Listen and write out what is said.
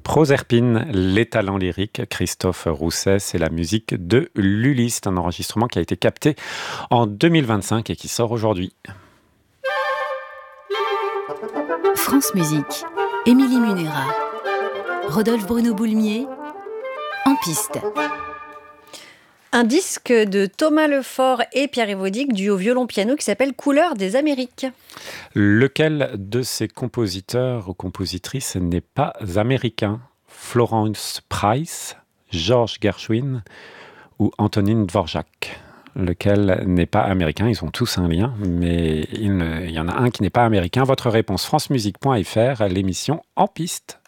Proserpine, les talents lyriques, Christophe Rousset, c'est la musique de Lully. C'est un enregistrement qui a été capté en 2025 et qui sort aujourd'hui. France Musique, Émilie Munera, Rodolphe Bruno Boulmier, En piste. Un disque de Thomas Lefort et Pierre Évaudic, duo violon-piano, qui s'appelle Couleurs des Amériques. Lequel de ces compositeurs ou compositrices n'est pas américain? Florence Price, George Gershwin ou Antonin Dvorak? Lequel n'est pas américain? Ils ont tous un lien, mais il y en a un qui n'est pas américain. Votre réponse, francemusique.fr, l'émission En piste.